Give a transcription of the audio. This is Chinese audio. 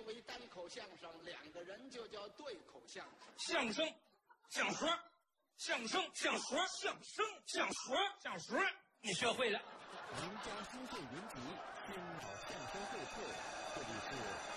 为单口相声，两个人就叫对口相声。 相声，相声，相声，相声，相声，相声，相声，你学会了。 名家新秀云集，千岛相声会客，这里是